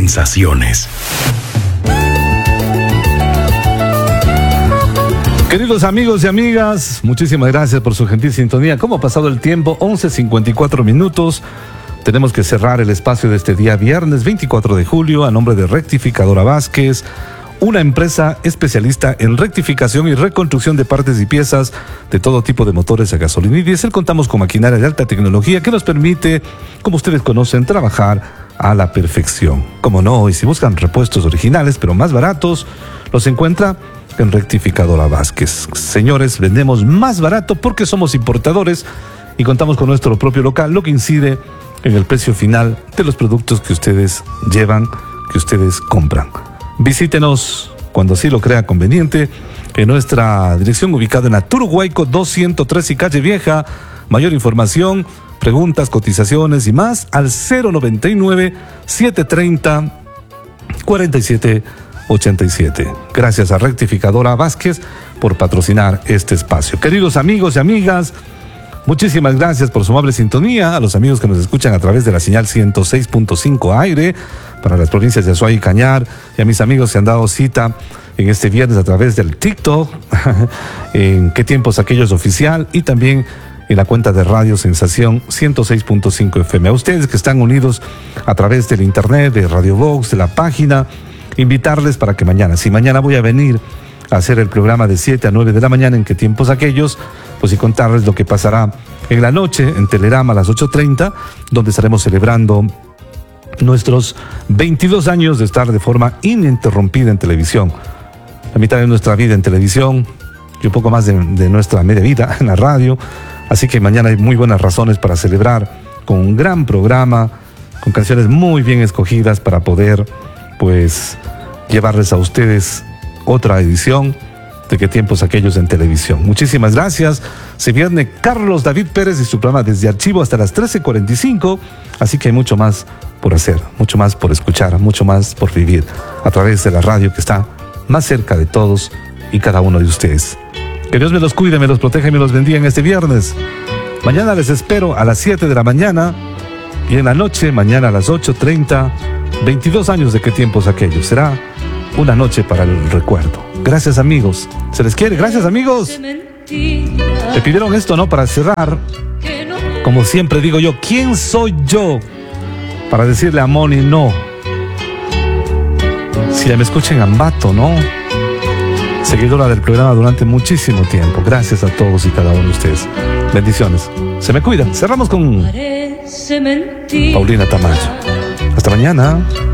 sensaciones. Queridos amigos y amigas, muchísimas gracias por su gentil sintonía. ¿Cómo ha pasado el tiempo? 11:54 minutos. Tenemos que cerrar el espacio de este día viernes 24 de julio a nombre de Rectificadora Vázquez, una empresa especialista en rectificación y reconstrucción de partes y piezas de todo tipo de motores a gasolina y diésel. Contamos con maquinaria de alta tecnología que nos permite, como ustedes conocen, trabajar a la perfección. Como no, y si buscan repuestos originales pero más baratos, los encuentra en Rectificadora Vázquez. Señores, vendemos más barato porque somos importadores y contamos con nuestro propio local, lo que incide en el precio final de los productos que ustedes llevan, que ustedes compran. Visítenos cuando así lo crea conveniente en nuestra dirección ubicada en Aturuguayco 203 y Calle Vieja. Mayor información, preguntas, cotizaciones y más al 099-730-4787. Gracias a Rectificadora Vázquez por patrocinar este espacio. Queridos amigos y amigas, muchísimas gracias por su amable sintonía. A los amigos que nos escuchan a través de la señal 106.5 aire para las provincias de Azuay y Cañar, y a mis amigos que han dado cita en este viernes a través del TikTok, en Qué Tiempos Aquellos Oficial, y también en la cuenta de Radio Sensación 106.5 FM. A ustedes que están unidos a través del internet, de Radio Vox, de la página, invitarles para que mañana, si mañana voy a venir a hacer el programa de 7 a 9 de la mañana en Qué Tiempos Aquellos, pues y contarles lo que pasará en la noche en Telerama a las 8:30, donde estaremos celebrando nuestros 22 años de estar de forma ininterrumpida en televisión. La mitad de nuestra vida en televisión y un poco más de nuestra media vida en la radio. Así que mañana hay muy buenas razones para celebrar con un gran programa, con canciones muy bien escogidas para poder, pues, llevarles a ustedes otra edición de Qué Tiempos Aquellos en televisión. Muchísimas gracias. Se viene Carlos David Pérez y su programa Desde Archivo hasta las 13:45. Así que hay mucho más por hacer, mucho más por escuchar, mucho más por vivir a través de la radio que está más cerca de todos y cada uno de ustedes. Que Dios me los cuide, me los proteja y me los bendiga en este viernes. Mañana les espero a las 7 de la mañana y en la noche, mañana a las 8:30, 22 años de Qué Tiempos Aquellos. Será una noche para el recuerdo. Gracias, amigos. Se les quiere. Gracias, amigos. Me pidieron esto, ¿no? Para cerrar. Como siempre digo yo, ¿quién soy yo para decirle a Moni no? Si ya me escuchen Ambato, ¿no? Seguidora del programa durante muchísimo tiempo. Gracias a todos y cada uno de ustedes. Bendiciones. Se me cuidan. Cerramos con Paulina Tamayo. Hasta mañana.